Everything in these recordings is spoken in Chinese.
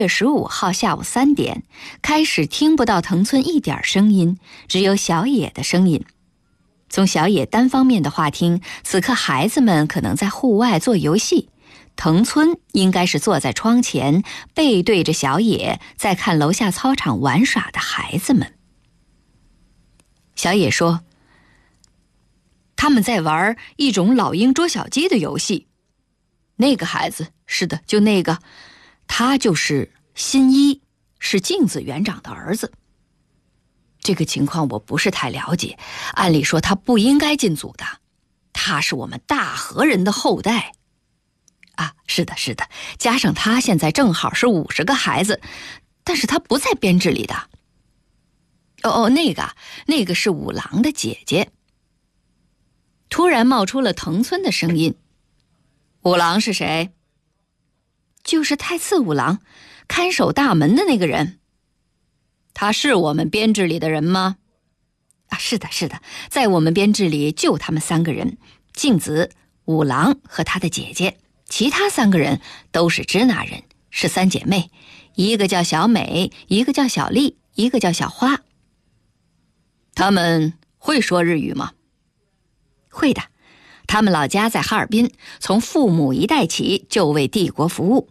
月15号下午3点，开始听不到藤村一点声音，只有小野的声音。从小野单方面的话听，此刻孩子们可能在户外做游戏，藤村应该是坐在窗前，背对着小野，在看楼下操场玩耍的孩子们。小野说，他们在玩一种老鹰捉小鸡的游戏。那个孩子，是的，就那个，他就是新一，是镜子园长的儿子。这个情况我不是太了解，按理说他不应该进组的，他是我们大和人的后代。啊，是的，是的，加上他现在正好是50个孩子，但是他不在编制里的。那个是五郎的姐姐。突然冒出了藤村的声音。五郎是谁？就是太次五郎，看守大门的那个人。他是我们编制里的人吗？啊，是的，是的，在我们编制里就他们3个人，镜子、五郎和他的姐姐，其他3个人都是支那人，是3姐妹，一个叫小美，一个叫小丽，一个叫小花。他们会说日语吗？会的，他们老家在哈尔滨，从父母一代起就为帝国服务。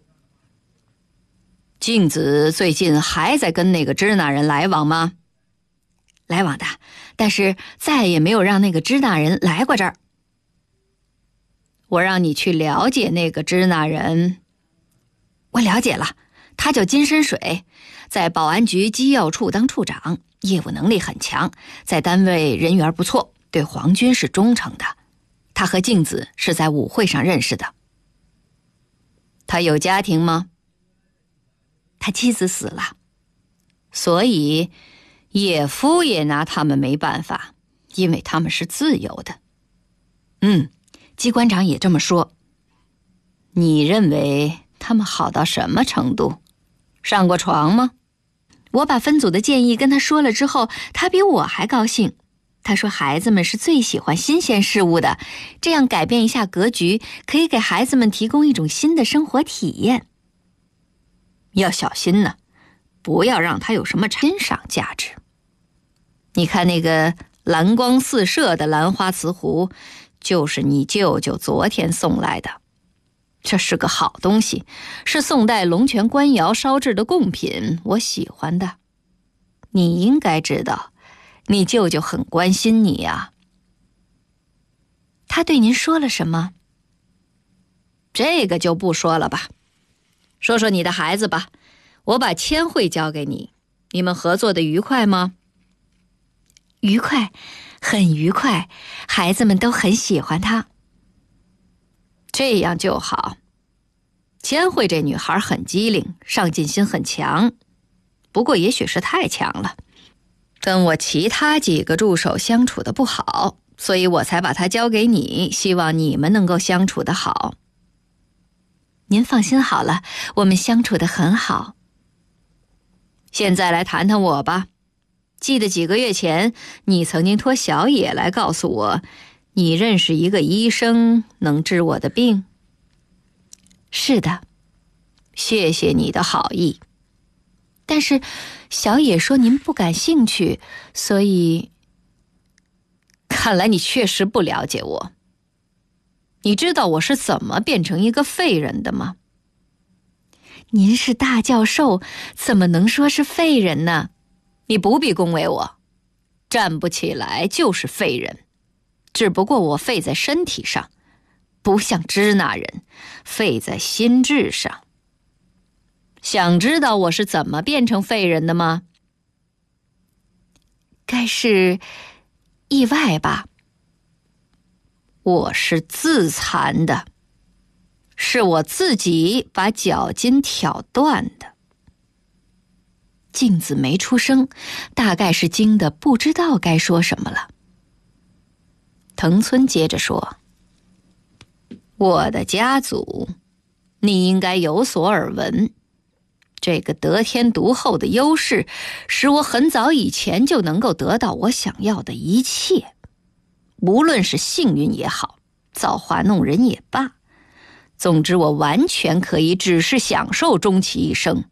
镜子最近还在跟那个支那人来往吗？来往的，但是再也没有让那个支那人来过这儿。我让你去了解那个支那人。我了解了，他叫金深水，在保安局机要处当处长，业务能力很强，在单位人缘不错，对皇军是忠诚的。他和镜子是在舞会上认识的。他有家庭吗？他妻子死了，所以野夫也拿他们没办法，因为他们是自由的。机关长也这么说。你认为他们好到什么程度？上过床吗？我把分组的建议跟他说了之后，他比我还高兴。他说孩子们是最喜欢新鲜事物的，这样改变一下格局，可以给孩子们提供一种新的生活体验。要小心呢，不要让它有什么欣赏价值。你看那个蓝光四射的兰花瓷壶，就是你舅舅昨天送来的。这是个好东西，是宋代龙泉官窑烧制的贡品，我喜欢的。你应该知道，你舅舅很关心你呀。他对您说了什么？这个就不说了吧。说说你的孩子吧，我把千惠交给你，你们合作的愉快吗？愉快，很愉快，孩子们都很喜欢他。这样就好。千惠这女孩很机灵，上进心很强，不过也许是太强了，跟我其他几个助手相处的不好，所以我才把她交给你，希望你们能够相处得好。您放心好了，我们相处得很好。现在来谈谈我吧。记得几个月前，你曾经托小野来告诉我，你认识一个医生能治我的病。是的，谢谢你的好意。但是小野说您不感兴趣，所以……看来你确实不了解我。你知道我是怎么变成一个废人的吗？您是大教授，怎么能说是废人呢？你不必恭维我，站不起来就是废人，只不过我废在身体上，不像支那人废在心智上。想知道我是怎么变成废人的吗？该是意外吧。我是自残的，是我自己把脚筋挑断的。镜子没出声，大概是惊得不知道该说什么了。藤村接着说，我的家族你应该有所耳闻，这个得天独厚的优势使我很早以前就能够得到我想要的一切，无论是幸运也好，造化弄人也罢，总之我完全可以只是享受终其一生，